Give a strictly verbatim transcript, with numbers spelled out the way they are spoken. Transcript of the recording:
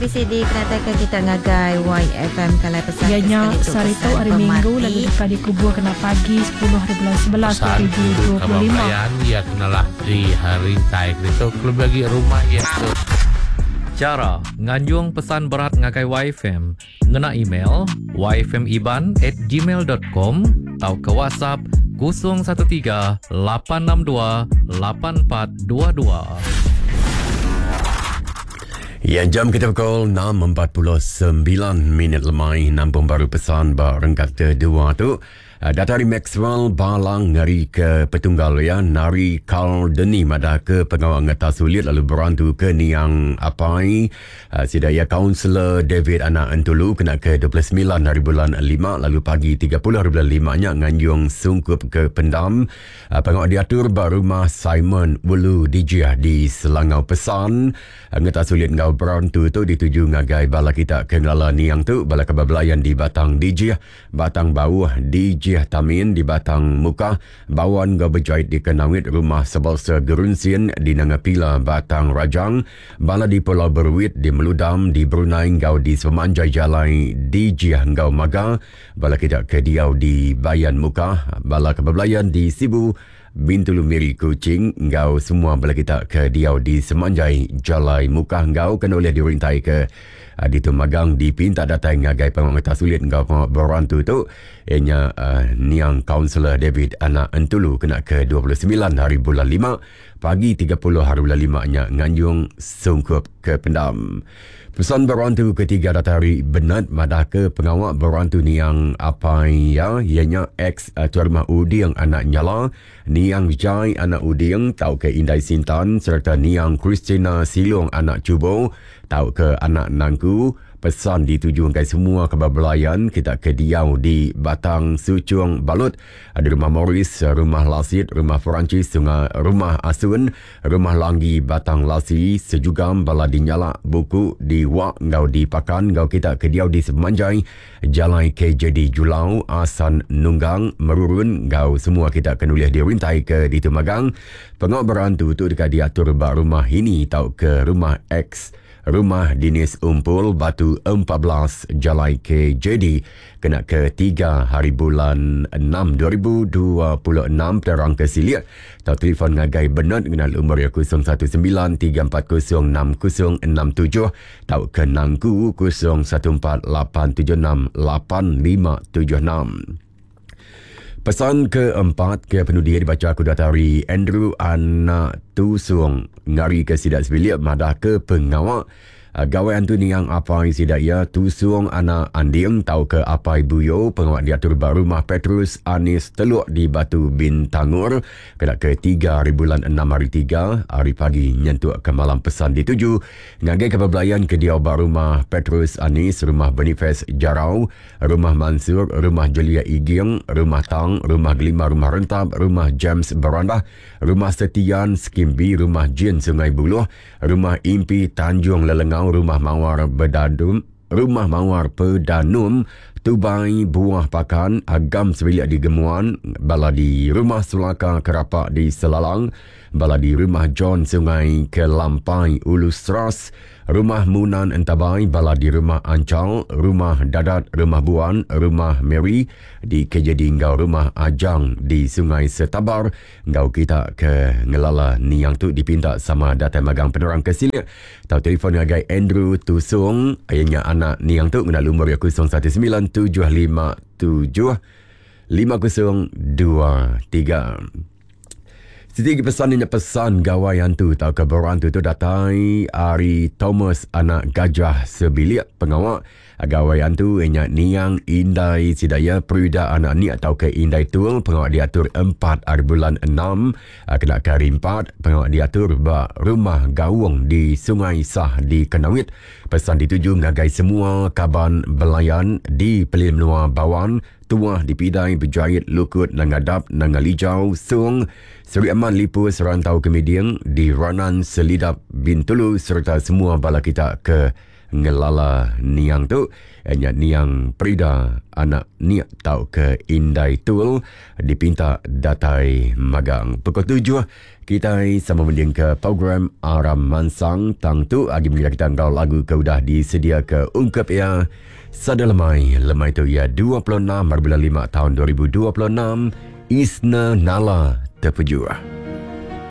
P C D kenatakan kita ngagai Y F M kalai pesan. Ianya sarito hari Minggu lalu dekat di kubur kena pagi sepuluh hari bulan sebelas tujuh dua puluh lima. Ya kenalah di hari tai itu klub bagi rumah ya tu. Cara nganjung pesan berat ngagai Y F M ngena email y f m iban at gmail dot com atau ke WhatsApp kosong satu tiga lapan enam dua lapan empat dua dua. Ya, jam kita pukul enam empat puluh sembilan minit lemai nampung baru pesan barengkat kedua tu. Datari Maxwell balang ngari ke petunggal ya, nari Carl Deni madah ke pengawal ngata sulit lalu berantu ke niang apai. Uh, sidaya kaunselor David anak Entulu kena ke dua puluh sembilan hari bulan lima lalu pagi tiga puluh hari bulan lima nya nganjung sungkup ke pendam. Uh, pengawal diatur barumah Simon Wulu D J di Selangau Pesan. Uh, ngata sulit ngau berantu tu dituju ngagai bala kita ke ngala niang tu bala kebablayan di Batang D J, Batang Bawah D J Tamin di Batang Muka, Bawan Gau Berjait di Kenawit, Rumah Sebalsa Gerunsin di Nangapila, Batang Rajang, Bala di Pulau Berwit di Meludam, di Brunei Gau di Semanjai Jalai di Jiah Gau Maga, Bala kita ke Diau di Bayan Muka, Bala Kebablayan di Sibu, Bintulu Miri Kucing, Gau semua bala kita ke Diau di Semanjai Jalai Muka, Gau kena oleh dirintai ke Uh, di Tumagang dipinta datang ngagai pengangkatan sulit ngau berantu tu ianya uh, niang kaunselor David anak Entulu kena ke dua puluh sembilan hari bulan lima pagi tiga puluh hari bulan lima nya nganjung sungkup ke pendam. Pesan berantu ketiga datari Benat madah ke pengawal berantu niang apai ya ianya ex uh, tuan rumah Uding anak Nyala, niang Vijay anak Uding tau ke Indai Sintan serta niang Christina Silong anak Cubo tau ke anak Nangku. Pesan dituju ke semua kebablayan kita ke Diau di Batang Sucung Balut. Ada rumah Morris, rumah Lasit, rumah Francis, sungai rumah Asun, rumah Langgi Batang Lasi, sejugam bala dinyala buku di Wak ngau di Pakan ngau kita ke Diau di Semanjai, Jalai K J D Julau, Asan Nunggang, Merurun ngau semua kita akan boleh dirintai ke di Tumagang. Pengau berantu tu dekat diatur bar rumah ini tau ke rumah X Rumah Dinis Umpul Batu empat belas Jalai K J D kena ke tiga hari bulan enam dua ribu dua puluh enam terang ke silik. Tau telefon ngagai Benat kenal umur ya kosong satu sembilan tiga empat kosong enam kosong enam tujuh. Tau ke Nangku kosong satu empat lapan tujuh enam lapan lima tujuh enam. Pesan keempat ke penudia dibaca aku datari Andrew anak Tusung ngari ke sidak sebilik madah ke pengawak uh, gawai antu niang apai sidak ya Tusung anak Anding tau ke apai Buyo pengawak diatur barumah Petrus Anis Teluk di Batu Bintangur kena ke tiga hari bulan enam hari tiga hari pagi nyentuk ke malam. Pesan dituju ngagai kebablayan ke Diau barumah Petrus Anis, rumah Boniface Jarau, rumah Mansur, rumah Julia Iging, rumah Tang, rumah Gelima, rumah Rentab, rumah James Beranda, rumah Setian Skimbi, rumah Jin Sungai Buloh, rumah Impi Tanjung Lelengau, rumah Mawar Bedadum, rumah Mawar Pedanum, Tubai Buah Pakan, Agam Sebilik di Gemuan, bala di rumah Sulaka Kerapak di Selalang, bala di rumah John Sungai Kelampai Ulustras, rumah Munan Entabai, bala di rumah Ancal, rumah Dadat, rumah Buan, rumah Mary di K J D ngau rumah Ajang di Sungai Setabar. Ngau kita ke ngelala niang tu dipinta sama datang magang penerang ke silik. Tau telefon ngagai Andrew Tusung ayahnya anak niang tu kenal umur ya kosong satu sembilan tujuh lima tujuh lima kosong dua tiga. Sedikit pesan ini pesan gawaian tu tau keberan tu tu datai Ari Thomas anak Gajah Sebilik pengawak gawaian tu inya niang Indai Sidaya Prida anak ni atau ke Indai Tul pengawak diatur empat hari bulan enam kena kari empat pengawak diatur ba rumah Gawung di Sungai Sah di Kenawit. Pesan dituju ngagai semua kaban belayan di Pelin Menua Bawan Tuah di Pidai Berjait Lukut Nangadap Nangalijau Sung Seri Aman Lipus Rantau Kemediang di Ranan Selidap Bintulu serta semua bala kita ke ngelala niang tu. Hanya niang Prida anak niak tau ke Indai Tul dipinta datai magang. Pukul tujuh kita sama mending ke program Aram Mansang tang tu agi mengira kita ngau lagu ke udah disedia ke ungkap ya. Sada lemai lemai tu ya dua puluh enam bulan lima tahun dua ribu dua puluh enam Isna Nala Terpejurah.